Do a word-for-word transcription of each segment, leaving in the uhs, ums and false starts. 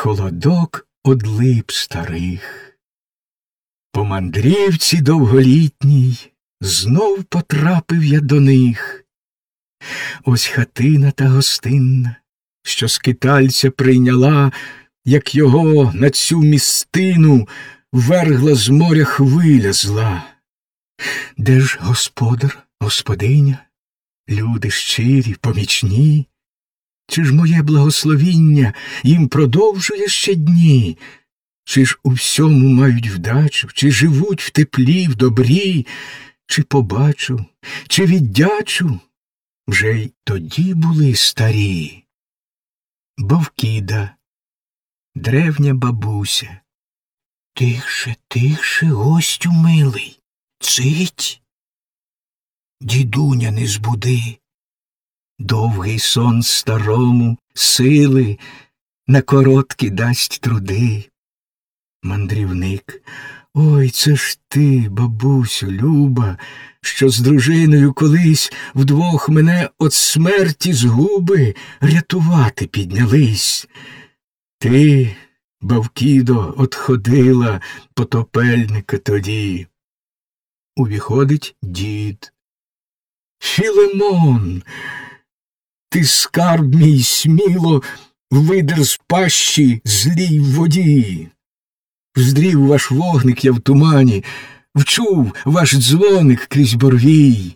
холодок од лип старих. По мандрівці довголітній знов потрапив я до них. Ось хатина та гостинна, що скитальця прийняла, як його на цю містину вергла з моря хвиля зла. Де ж господар, господиня, люди щирі, помічні? Чи ж моє благословіння їм продовжує ще дні? Чи ж у всьому мають вдачу, чи живуть в теплі, в добрі? Чи побачу, чи віддячу? Вже й тоді були старі. Бавкіда, древня бабуся. Тихше, тихше, гостю милий, цить. Дідуня не збуди. Довгий сон старому сили на короткі дасть труди. Мандрівник. Ой, це ж ти, бабусю, люба, що з дружиною колись вдвох мене от смерті згуби рятувати піднялись. Ти, Бавкідо, отходила потопельника тоді. Увіходить дід. Філимон, ти скарб мій сміло видер з пащі злій воді. Вздрів ваш вогник я в тумані, вчув ваш дзвоник крізь борвій.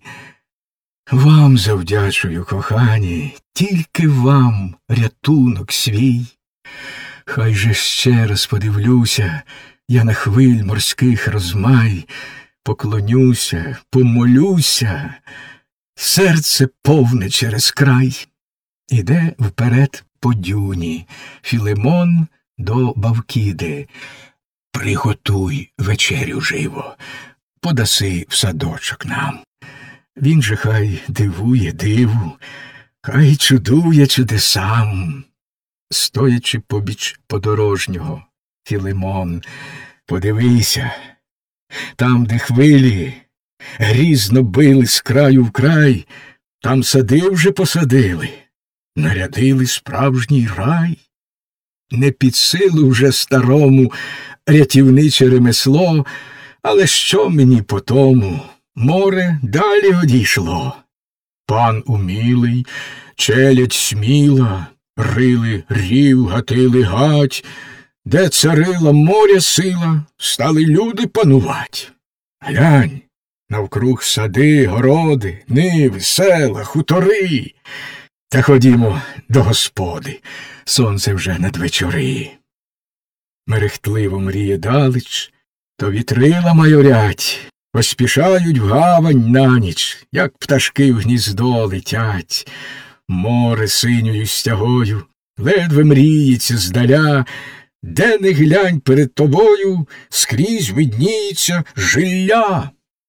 Вам завдячую, кохані, тільки вам рятунок свій. Хай же ще раз подивлюся я на хвиль морських розмай, поклонюся, помолюся, серце повне через край. Іде вперед по дюні Філимон до Бавкіди. Приготуй вечерю живо, подаси в садочок нам. Він же хай дивує диву, хай чудує чудесам. Стоячи побіч подорожнього, Філимон, подивися, там, де хвилі грізно били з краю в край, там сади вже посадили, нарядили справжній рай. Не під силу вже старому рятівниче ремесло, але що мені по тому? Море далі одійшло. Пан умілий, челядь сміла, рили рів, гатили гать, де царила моря сила, стали люди панувать. Глянь, навкруг сади, городи, ниви, села, хутори. Та ходімо до господи, сонце вже надвечори. Мерехтливо мріє далеч, то вітрила майорять, поспішають в гавань на ніч, як пташки в гніздо летять. Море синьою стягою ледве мріється здаля, де не глянь перед тобою, скрізь видніється жилля.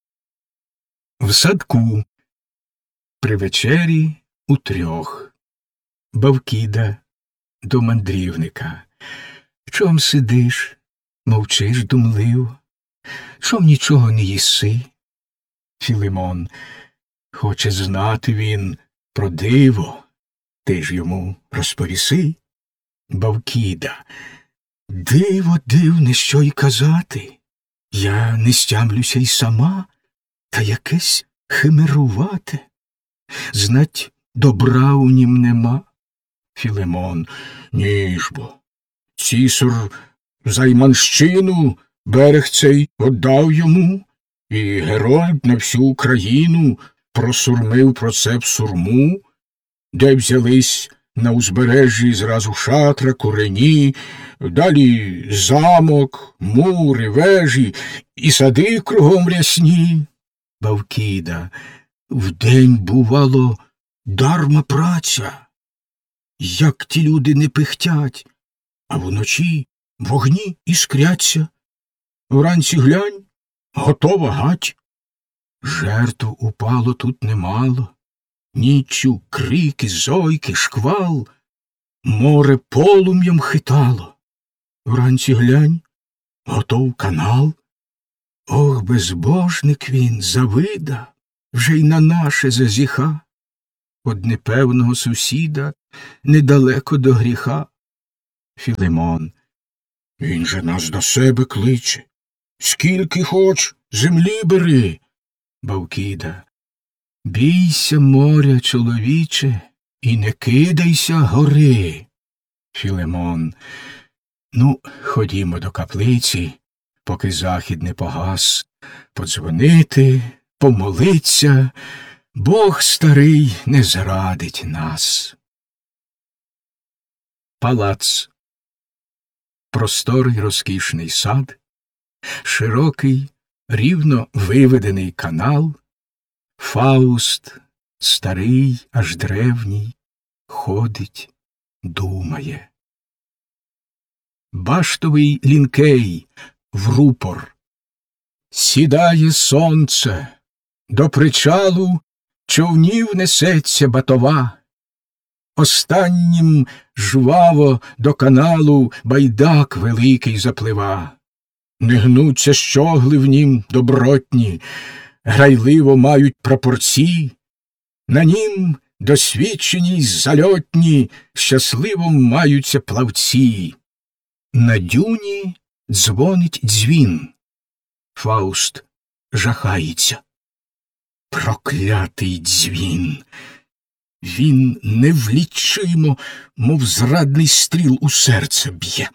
В садку при вечері утрьох Бавкіда до мандрівника. Чом сидиш, мовчиш думливо? Чом нічого не їси? Філимон. Хоче знати він про диво, ти ж йому розповіси. Бавкіда. Диво дивне, що й казати. Я не стямлюся й сама, та якесь химерувате. Знать, добра у нім нема. Філимон. Ні ж бо. Цісар Займанщину берег цей отдав йому, і Герольд на всю Україну просурмив про це сурму, де взялись на узбережжі зразу шатра, курені, далі замок, мури, вежі і сади кругом рясні. Бавкіда. Вдень, бувало, дарма праця. Як ті люди не пихтять, а вночі вогні іскряться. Вранці глянь, готова гать. Жертв упало тут немало. Ніччю крики, зойки, шквал. Море полум'ям хитало. Вранці глянь, готов канал. Ох, безбожник він, завида, вже й на наше зазіха. Од непевного сусіда недалеко до гріха. Філимон. Він же нас до себе кличе. Скільки хоч, землі бери. Бавкіда. Бійся моря, чоловіче, і не кидайся гори. Філимон. Ну, ходімо до каплиці, поки захід не погас, подзвонити, помолиться, Бог старий не зрадить нас. Палац. Просторий розкішний сад, широкий, рівно виведений канал, Фауст, старий, аж древній, ходить, думає. Баштовий лінкей в рупор. Сідає сонце, до причалу човнів несеться батова. Останнім жваво до каналу байдак великий заплива. Не гнуться щогли в нім добротні, грайливо мають прапорці. На нім досвідчені й зальотні щасливо маються плавці. На дюні дзвонить дзвін. Фауст жахається. Проклятий дзвін! Він невлічимо, мов зрадний стріл, у серце б'є.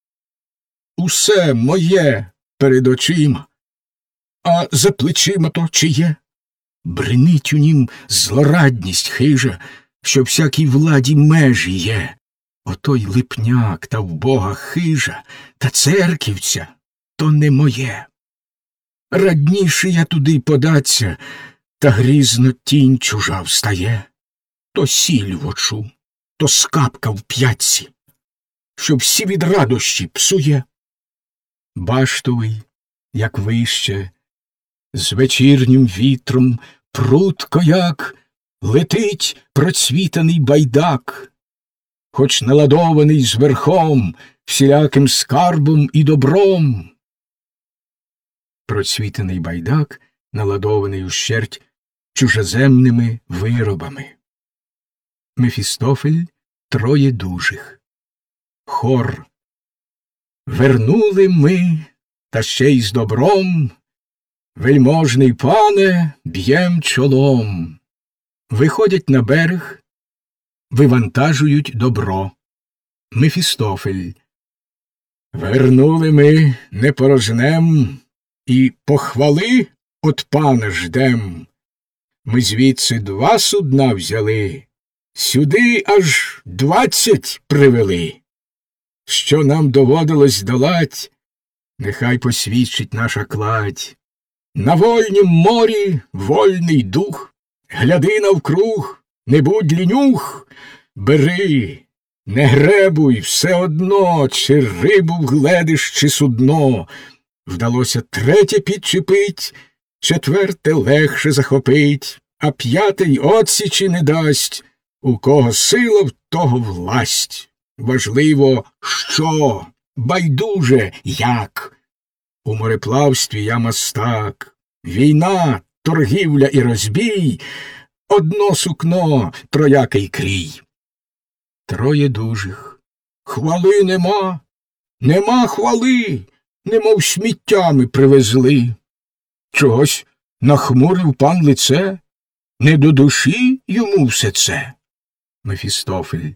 Усе моє перед очима, а за плечима то чиє? Бринить у нім злорадність хижа, що всякій владі межі є. Отой липняк та вбога хижа, та церківця то не моє. Радніше я туди податься, та грізно тінь чужа встає. То сіль в очу, то скапка в п'ятці, що всі від радощі псує. Баштовий, як вище, з вечірнім вітром прудко як летить процвітаний байдак, хоч наладований зверхом всіляким скарбом і добром. Процвітаний байдак, наладований ущерть чужеземними виробами. Мефістофель троє дужих. Хор. Вернули ми, та ще й з добром, вельможний пане, б'єм чолом. Виходять на берег, вивантажують добро. Мефістофель. Вернули ми, не порожнем, і похвали от пана ждем. Ми звідси два судна взяли, сюди аж двадцять привели. Що нам доводилось долать, нехай посвідчить наша кладь. На вольнім морі вольний дух, гляди навкруг, не будь лінюх, бери, не гребуй все одно, чи рибу вгледиш, чи судно. Вдалося третє підчепить, четверте легше захопить, а п'ятий отсічі не дасть, у кого сила, в того власть. Важливо, що, байдуже, як. У мореплавстві я мастак, війна, торгівля і розбій, одно сукно, троякий крій. Троє дужих. Хвали нема, нема хвали, немов сміттями привезли. Чогось нахмурив пан лице, не до душі йому все це. Мефістофель.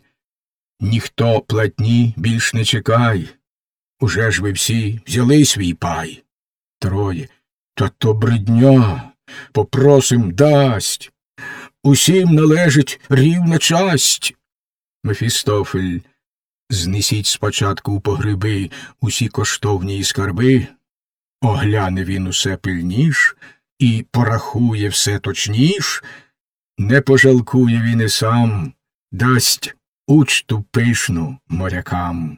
Ніхто платні більш не чекай, уже ж ви всі взяли свій пай. Троє. Та то бридня, попросим дасть, усім належить рівна часть. Мефістофель. Знесіть спочатку у погреби усі коштовні скарби, огляне він усе пильніш і порахує все точніш, не пожалкує він і сам, дасть учту пишну морякам.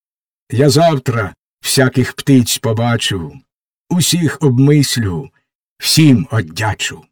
Я завтра всяких птиць побачу, усіх обмислю, всім оддячу.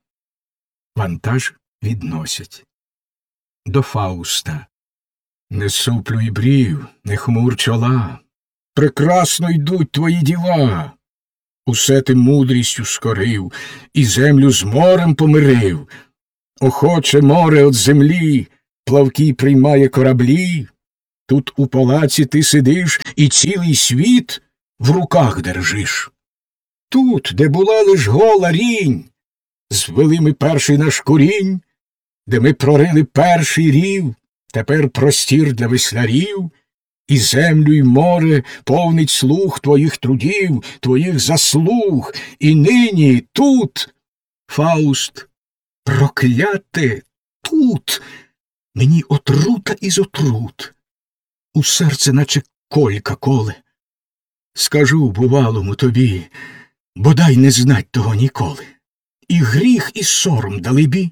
Вантаж відносять. До Фауста. Не суплюй брів, не хмур чола, прекрасно йдуть твої діла. Усе ти мудрістю скорив, і землю з морем помирив. Охоче море от землі, плавки приймає кораблі. Тут у палаці ти сидиш і цілий світ в руках держиш. Тут, де була лиш гола рінь, звели ми перший наш корінь, де ми прорили перший рів, тепер простір для веслярів, і землю, й море повнить слух твоїх трудів, твоїх заслуг, і нині тут, Фауст, прокляте, тут, мені отрута із отрут, у серце наче колька коле. Скажу бувалому тобі, бодай не знать того ніколи, і гріх, і сором далебі.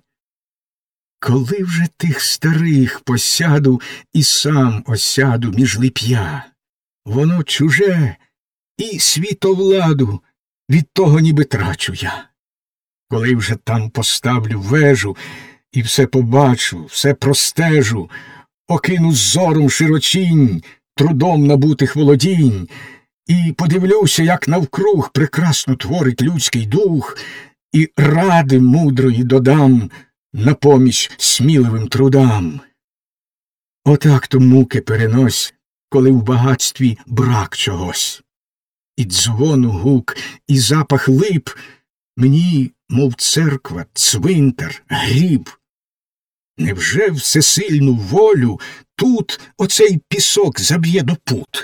Коли вже тих старих посяду і сам осяду між лип'я, воно чуже, і світовладу від того ніби трачу я. Коли вже там поставлю вежу і все побачу, все простежу, окину зором широчінь, трудом набутих володінь, і подивлюся, як навкруг прекрасно творить людський дух, і ради мудрої додам на поміч сміливим трудам. Отак то муки перенось, коли в багатстві брак чогось. І дзвону гук, і запах лип мені, мов церква, цвинтар, гріб. Невже всесильну волю тут оцей пісок заб'є до пут?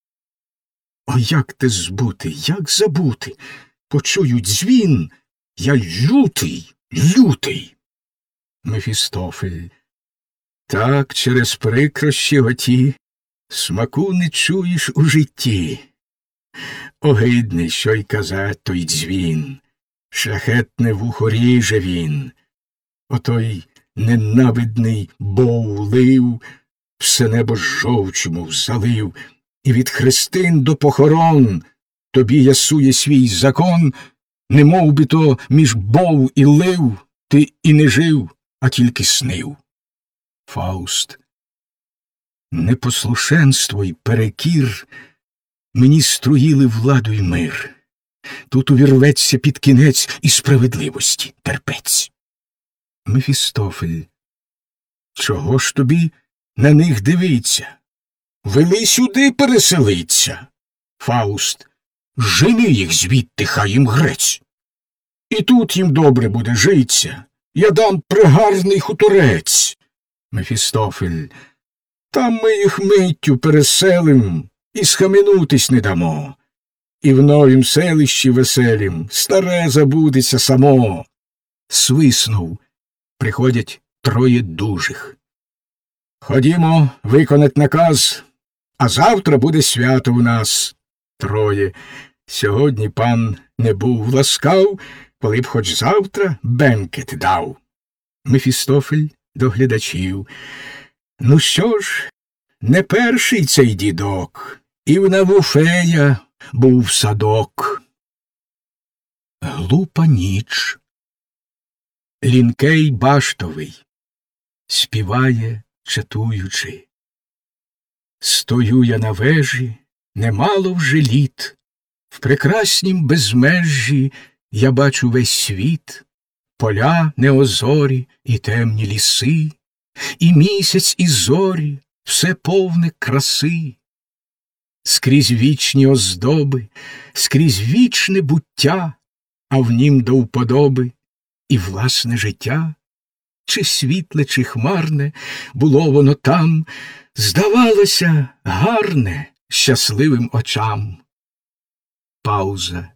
О, як те збути, як забути? Почую дзвін, я лютий, лютий. Мефістофель. Так через прикрощі оті смаку не чуєш у житті. Огидний, що й казать той дзвін, шляхетне вухо ріже він. Отой ненавидний бов лив, все небо жовчу, мов залив, і від хрестин до похорон тобі ясує свій закон, не мов би то між бов і лив ти і не жив, а тільки снив. Фауст. Непослушенство й перекір мені струїли владу й мир. Тут увірветься під кінець і справедливості терпець. Мефістофель. Чого ж тобі на них дивиться? Вели сюди переселиться. Фауст. Жени їх звідти, хай їм грець. І тут їм добре буде житься. Я дам пригарний хуторець. Мефістофель. Там ми їх миттю переселим і схаменутись не дамо. І в новім селищі веселім старе забудеться само. Свиснув. Приходять троє дужих. Ходімо виконать наказ, а завтра буде свято у нас. Троє. Сьогодні пан не був ласкав, коли б хоч завтра бенкет дав. Мефістофель до глядачів. Ну що ж, не перший цей дідок, і в Навуфея був садок. Глупа ніч. Лінкей баштовий співає, чатуючи. Стою я на вежі, немало вже літ, в прекраснім безмежжі я бачу весь світ, поля неозорі і темні ліси, і місяць, і зорі, все повне краси. Скрізь вічні оздоби, скрізь вічне буття, а в нім до вподоби і власне життя. Чи світле, чи хмарне, було воно там, здавалося, гарне щасливим очам. Пауза.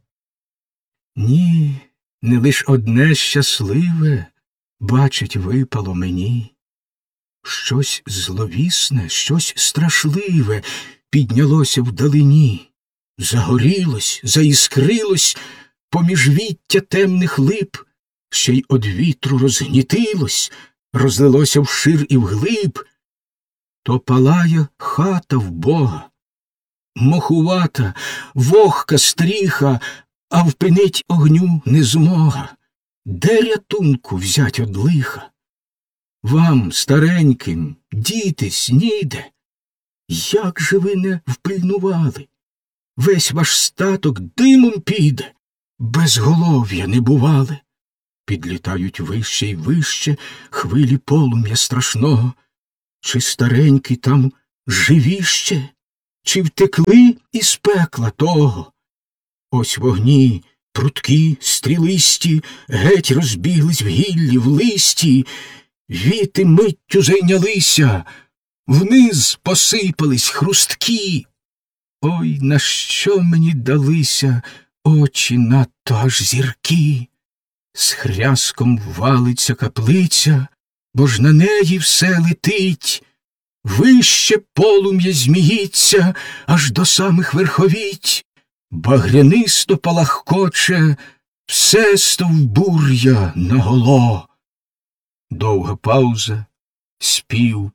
Ні, не лиш одне щасливе, бачить, випало мені. Щось зловісне, щось страшливе піднялося вдалині, загорілось, заіскрилось поміж віття темних лип, ще й од вітру розгнітилось, розлилося вшир і вглиб. То палає хата в Бога, мохувата, вогка стріха, а впинить огню не змога. Де рятунку взять од лиха? Вам, стареньким, дітись ніде. Як же ви не впильнували? Весь ваш статок димом піде, безголов'я не бували. Підлітають вище й вище хвилі полум'я страшного. Чи старенький там живі ще, чи втекли із пекла того? Ось вогні прудкі, стрілисті, геть розбіглись в гіллі, в листі, віти миттю зайнялися, вниз посипались хрусткі. Ой, на що мені далися очі надто аж зіркі? З хряском валиться каплиця, бо ж на неї все летить. Вище полум'я зміїться аж до самих верховіть. Багрянисто палахкоче все стовбур'я наголо. Довга пауза, спів.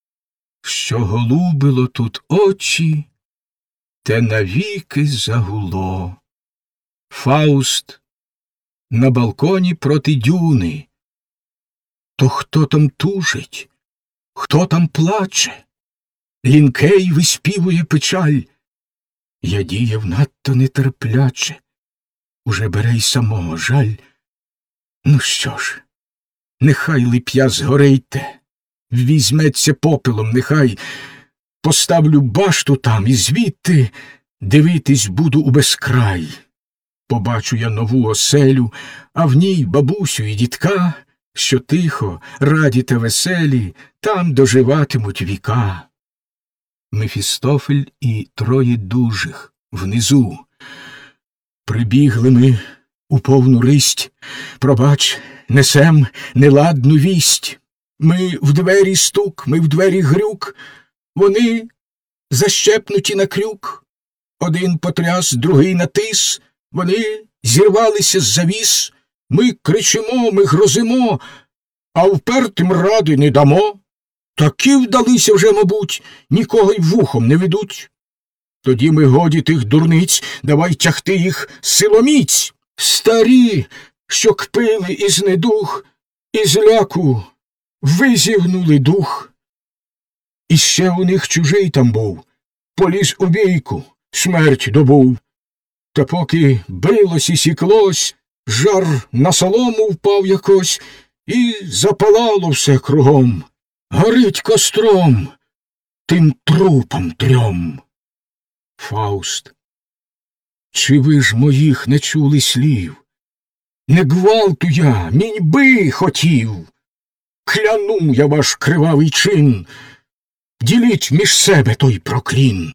Що голубило тут очі, те навіки загуло. Фауст на балконі проти дюни. То хто там тужить? Хто там плаче? Лінкей виспівує печаль. Я діяв надто нетерпляче, уже бере й самого жаль. Ну що ж, нехай лип'я згорейте, візьметься попелом, нехай поставлю башту там і звідти дивитись буду у безкрай. Побачу я нову оселю, а в ній бабусю і дідка, що тихо, раді та веселі, там доживатимуть віка. Мефістофель і троє дужих внизу. Прибігли ми у повну ристь, пробач, несем неладну вість. Ми в двері стук, ми в двері грюк, вони защепнуті на крюк. Один потряс, другий натис, вони зірвалися з завіс. Ми кричимо, ми грозимо, а впертим ради не дамо. Такі вдалися вже, мабуть, нікого й вухом не ведуть. Тоді ми годі тих дурниць, давай тягти їх силоміць. Старі, що кпили із недух, із ляку визігнули дух. І ще у них чужий там був, поліз у бійку, смерть добув. Та поки билось і сіклось, жар на солому впав якось, і запалало все кругом. Горить костром тим трупам трьом. Фауст. Чи ви ж моїх не чули слів? Не гвалту я, міньби хотів. Кляну я ваш кривавий чин. Діліть між себе той проклін.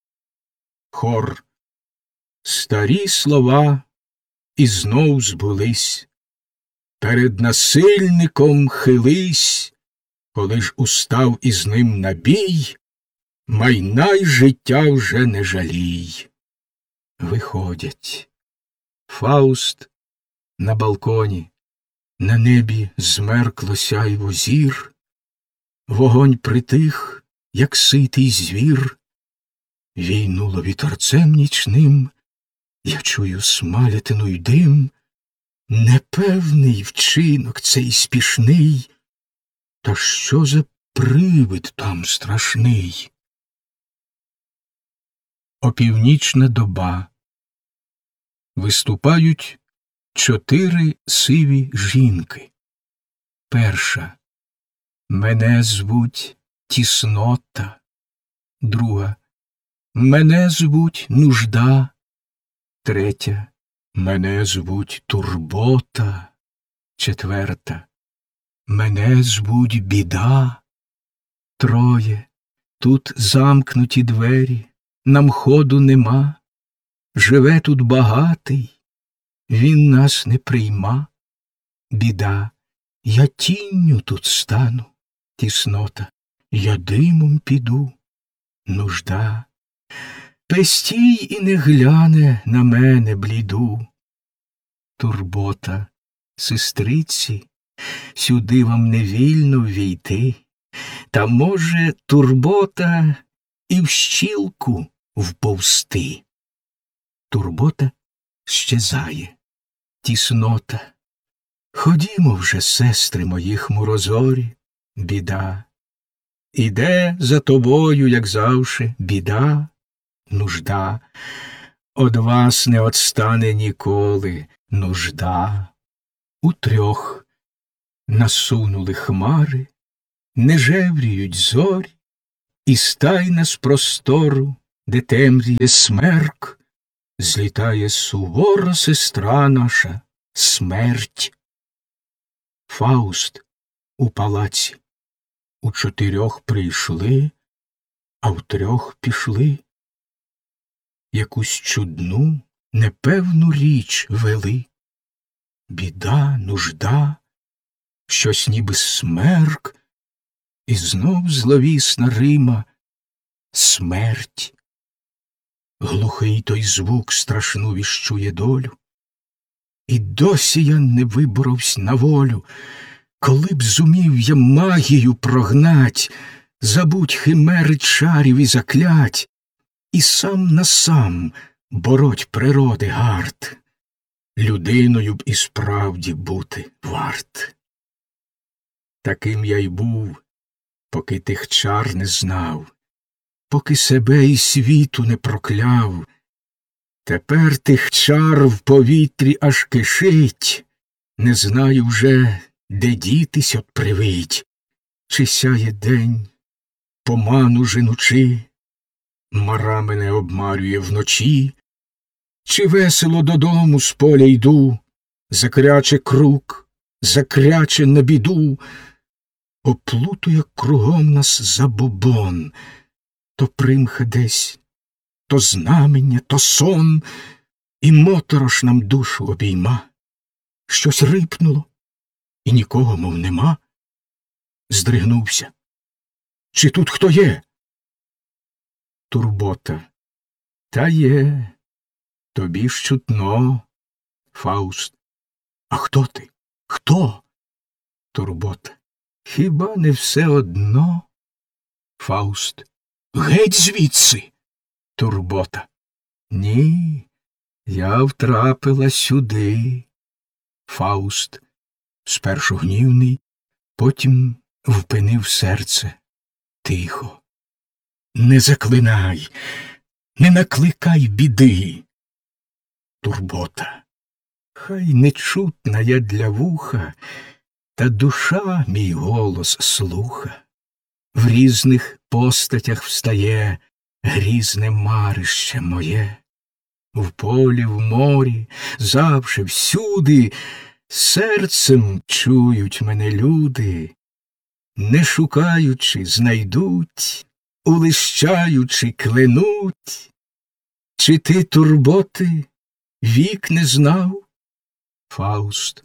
Хор. Старі слова і знов збулись. Перед насильником хились, коли ж устав із ним на бій, майна й життя вже не жалій. Виходять. Фауст на балконі, на небі змеркло сяйво зір, вогонь притих, як ситий звір, війнуло вітерцем нічним, я чую смалятину й дим, непевний вчинок цей спішний, та що за привид там страшний? Опівнічна доба. Виступають чотири сиві жінки. Перша. Мене звуть Тіснота. Друга. Мене звуть Нужда. Третя. Мене звуть Турбота. Четверта. Мене звуть Біда. Троє. Тут замкнуті двері, нам ходу нема. Живе тут багатий, він нас не прийма. Біда. Я тінню тут стану. Тіснота. Я димом піду. Нужда. Пестій і не гляне на мене бліду. Турбота. Сестриці, сюди вам не вільно ввійти. Та, може, турбота і в щілку вповзти. Турбота щезає. Тіснота. Ходімо вже, сестри мої хмурозорі. Біда. Іде за тобою, як завше, біда. Нужда. Од вас не отстане ніколи нужда. Утрьох насунули хмари, не жевріють зорі, і стайна з простору, де темріє смерк, злітає сувора сестра наша смерть. Фауст у палаці. У чотирьох прийшли, а в трьох пішли. Якусь чудну, непевну річ вели. Біда, нужда, щось ніби смерк, і знов зловісна Рима смерть. Глухий той звук страшну віщує долю, і досі я не виборовсь на волю. Коли б зумів я магію прогнать, забудь химери чарів і заклять, і сам на сам бороть природи гард, людиною б і справді бути варт. Таким я й був, поки тих чар не знав, поки себе і світу не прокляв. Тепер тих чар в повітрі аж кишить, не знаю вже, де дітись от привить. Чи сяє день, поману женучи, мара мене обмарює вночі, чи весело додому з поля йду, закряче круг, закряче на біду, оплутує кругом нас забобон, то примха десь, то знамення, то сон, і моторош нам душу обійма. Щось рипнуло, і нікого, мов нема. Здригнувся. Чи тут хто є? Турбота. Та є. Тобі ж чутно. Фауст. А хто ти? Хто? Турбота. Хіба не все одно? Фауст. Геть звідси. Турбота. Ні, я втрапила сюди. Фауст. Спершу гнівний, потім впинив серце. Тихо. Не заклинай, не накликай біди. Турбота. Хай нечутна я для вуха, та душа мій голос слуха. В різних постатях встає грізне марище моє. В полі, в морі, завше, всюди серцем чують мене люди, не шукаючи, знайдуть, улищаючи, кленуть. Чи ти, турботи, вік не знав? Фауст.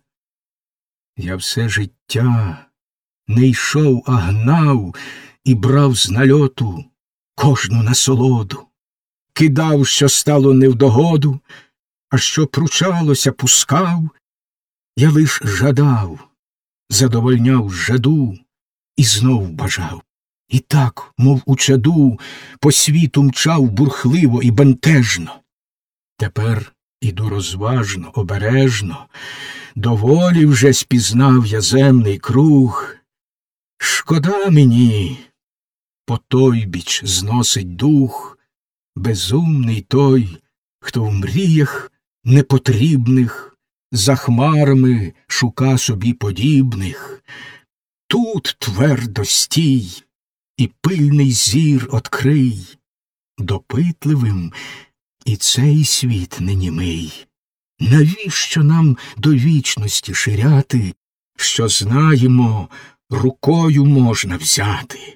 Я все життя не йшов, а гнав і брав з нальоту кожну насолоду. Кидав, що стало невдогоду, а що пручалося, пускав. Я лиш жадав, задовольняв жаду і знов бажав. І так, мов у чаду, по світу мчав бурхливо і бентежно. Тепер іду розважно, обережно, доволі вже спізнав я земний круг. Шкода мені, по той біч зносить дух, безумний той, хто в мріях непотрібних за хмарами шука собі подібних. Тут твердо стій і пильний зір открий, допитливим і цей світ не німий. Навіщо нам до вічності ширяти, що знаємо, рукою можна взяти?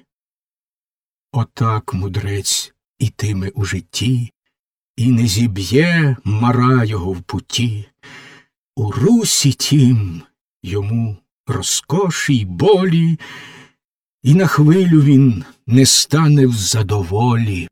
Отак мудрець ітиме у житті, і не зіб'є мара його в путі. У русі тім йому розкоші й болі, і на хвилю він не стане в задоволі.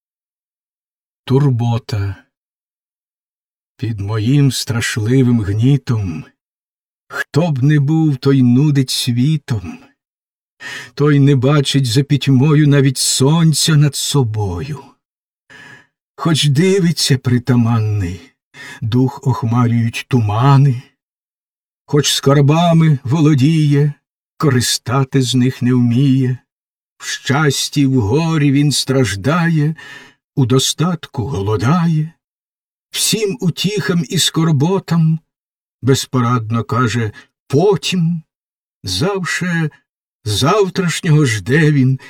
Турбота. Під моїм страшливим гнітом хто б не був, той нудить світом, той не бачить за пітьмою навіть сонця над собою. Хоч дивиться притаманний, дух охмарюють тумани, хоч скарбами володіє, користати з них не вміє. В щасті, в горі він страждає, у достатку голодає. Всім утіхам і скорботам безпорадно каже потім. Завше завтрашнього жде він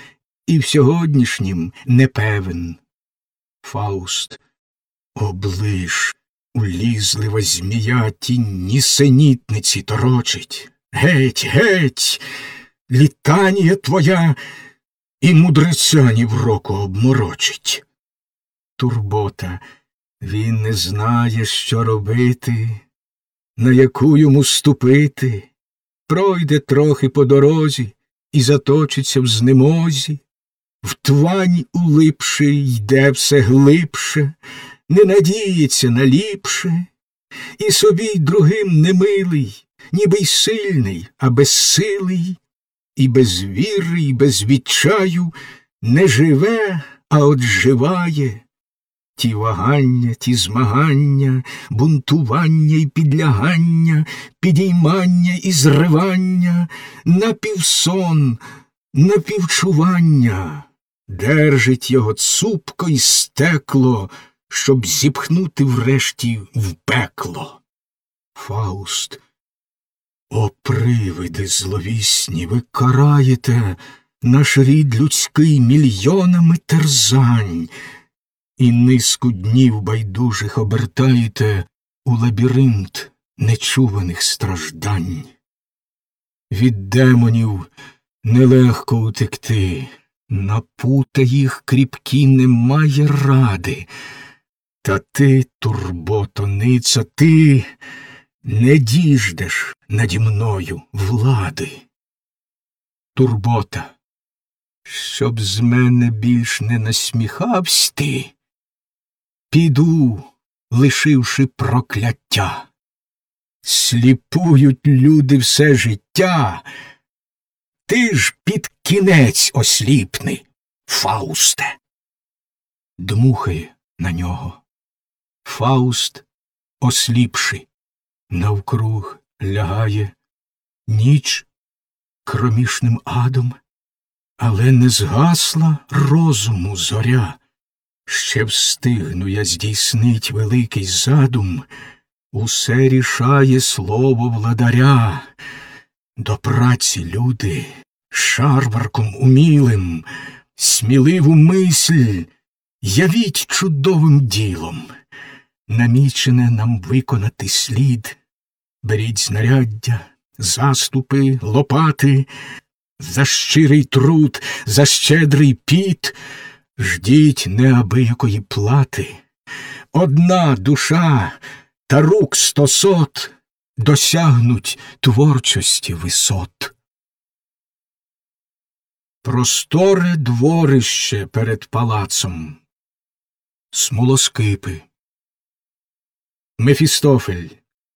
і в сьогоднішнім не певен. Фауст. Оближ, улізлива змія ті нісенітниці торочить. Геть, геть, літанія твоя і мудреця ні в року обморочить. Турбота. Він не знає, що робити, на яку йому ступити. Пройде трохи по дорозі і заточиться в знемозі. В твань улипши йде все глибше, не надіється на ліпше. І собі й другим немилий, ніби й сильний, а безсилий. І без віри, і без відчаю не живе, а от живає. Ті вагання, ті змагання, бунтування й підлягання, підіймання і зривання, напівсон, напівчування. Держить його цупко й стекло, щоб зіпхнути врешті в пекло. Фауст. О, привиди зловісні, ви караєте наш рід людський мільйонами терзань, і низку днів байдужих обертаєте у лабіринт нечуваних страждань. Від демонів нелегко утекти, на пута їх кріпкі немає ради. Та ти, турботониця, ти не діждеш наді мною влади. Турбота. Щоб з мене більш не насміхавсь ти, піду, лишивши прокляття. Сліпують люди все життя, ти ж під кінець осліпни, Фаусте. Дмухає на нього. Фауст, осліпши, навкруг лягає ніч кромішним адом, але не згасла розуму зоря. Ще встигну я здійснить великий задум, усе рішає слово владаря. До праці, люди, шарварком умілим, сміливу мисль явіть чудовим ділом. Намічене нам виконати слід. Беріть знаряддя, заступи, лопати, за щирий труд, за щедрий піт, ждіть неабиякої плати. Одна душа та рук стосот досягнуть творчості висот. Просторе дворище перед палацом. Смолоскипи. Мефістофель.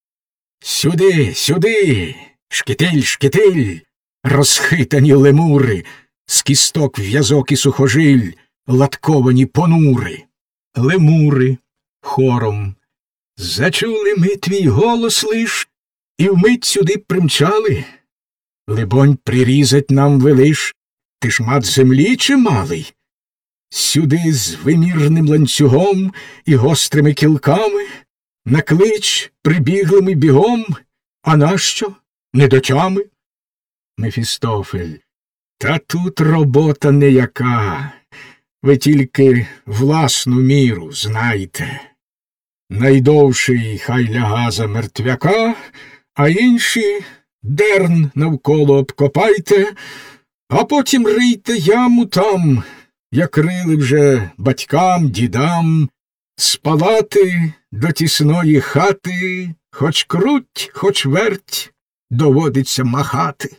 Сюди, сюди, шкітиль, шкітиль, розхитані лемури, з кісток в'язок і сухожиль, латковані понури. Лемури хором. Зачули ми твій голос лиш, і вмить сюди примчали. Либонь, прирізать нам велиш, ти ж мат землі чималий. Сюди з вимірним ланцюгом і гострими кілками, на клич прибігли ми бігом, а нащо? Не до тями? Мефістофель. Та тут робота неяка, ви тільки власну міру знайте. Найдовший хай ляга за мертвяка, а інші дерн навколо обкопайте, а потім рийте яму там, як рили вже батькам, дідам, з палати до тісної хати, хоч круть, хоч верть, доводиться махати.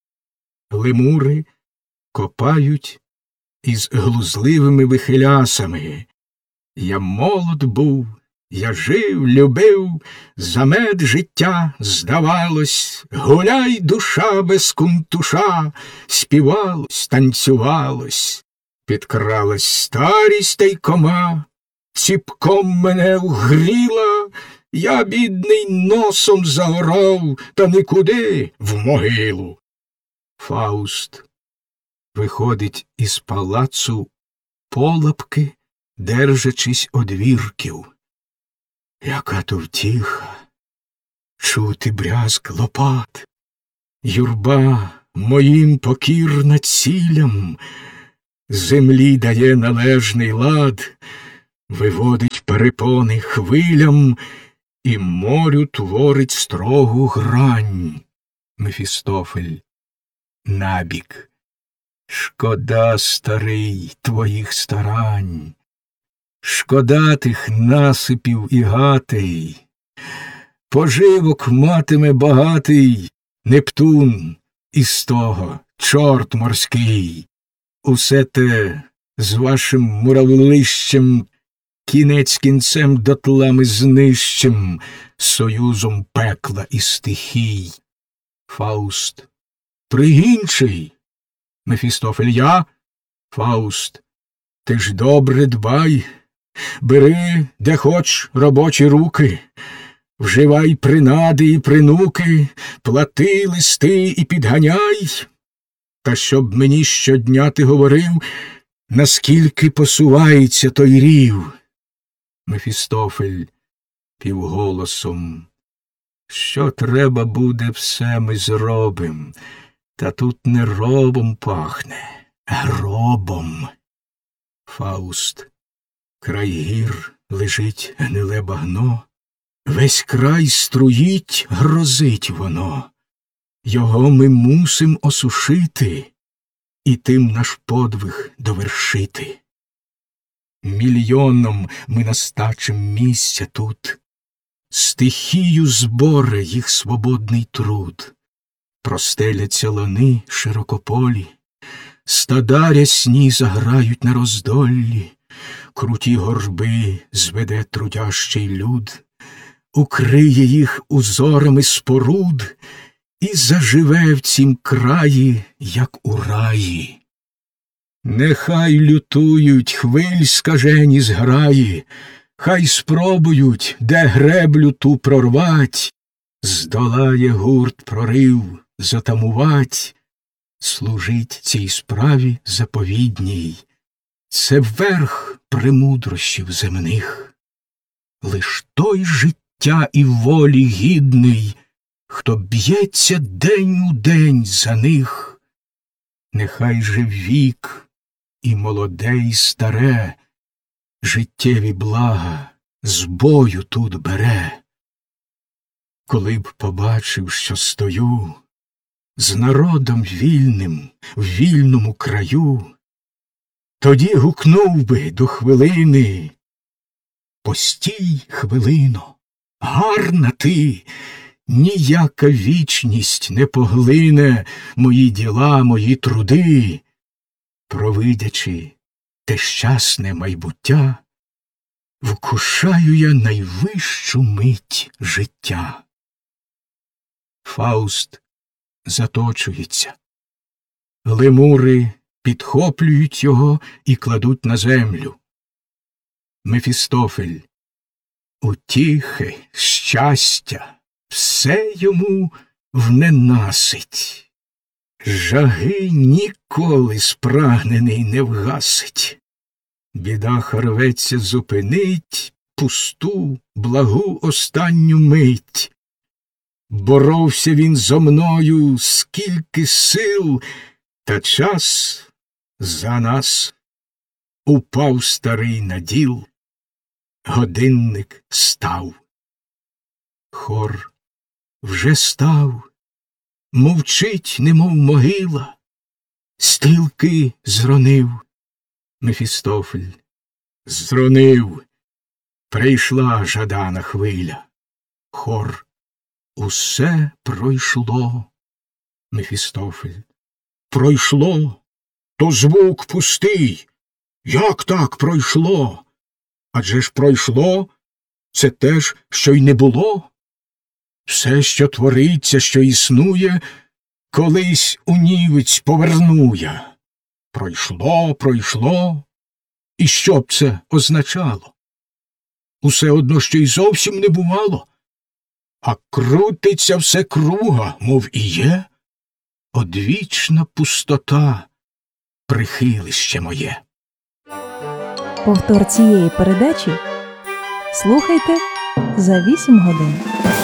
Лемури копають із глузливими вихилясами. Я молод був, я жив, любив, за мед життя, здавалось, гуляй, душа без кунтуша, співалось, танцювалось. Підкралась старість та й кома, ціпком мене вгріла, я, бідний, носом загорав, та нікуди в могилу. Фауст виходить із палацу полапки, держачись одвірків. Яка то втіха, чути брязк лопат, юрба моїм покірна цілям, землі дає належний лад, виводить перепони хвилям і морю творить строгу грань. Мефістофель набік. Шкода, старий, твоїх старань, шкода тих насипів і гатей. Поживок матиме багатий Нептун, із того чорт морський. Усе те з вашим муравлищем кінець кінцем дотлами знищем, союзом пекла і стихій. Фауст. Пригінчий. Мефістофель. Я? Фауст. Ти ж добре дбай. Бери, де хоч, робочі руки. Вживай принади і принуки, плати листи і підганяй. Та щоб мені щодня ти говорив, наскільки посувається той рів. Мефістофель півголосом. Що треба буде, все ми зробим. Та тут не робом пахне, а гробом. Фауст. Край гір лежить гниле багно. Весь край струїть, грозить воно. Його ми мусим осушити і тим наш подвиг довершити. Мільйоном ми настачим місця тут, стихію зборе їх свободний труд. Простеляться лани широкополі, стада рясні заграють на роздоллі, круті горби зведе трудящий люд, укриє їх узорами споруд і заживе в цім краї, як у раї. Нехай лютують хвиль скажені зграї, хай спробують, де греблю ту прорвать, здолає гурт прорив затамувать, служить цій справі заповідній. Це верх премудрощів земних. Лиш той життя і волі гідний, хто б'ється день у день за них. Нехай же вік і молоде, і старе життєві блага з бою тут бере. Коли б побачив, що стою з народом вільним в вільному краю, тоді гукнув би до хвилини: постій, хвилино, гарна ти, ніяка вічність не поглине мої діла, мої труди. Провидячи те щасне майбуття, вкушаю я найвищу мить життя. Фауст заточується. Лемури підхоплюють його і кладуть на землю. Мефістофель. Утіхи, щастя, все йому вненасить. Жаги ніколи спрагнений не вгасить. Біда рветься зупинить пусту, благу останню мить. Боровся він зо мною скільки сил, та час за нас. Упав старий наділ, годинник став. Хор вже став, мовчить, немов могила, стрілки зронив. Мефістофель. Зронив. Прийшла жадана хвиля. Хор. Усе пройшло. Мефістофель. Пройшло? То звук пустий. Як так пройшло? Адже ж пройшло — це те ж, що й не було. Все, що твориться, що існує, колись унівець повернує. Пройшло, пройшло. І що б це означало? Усе одно, що й зовсім не бувало. А крутиться все круга, мов і є. Одвічна пустота, прихилище моє. Повтор цієї передачі слухайте за вісім годин.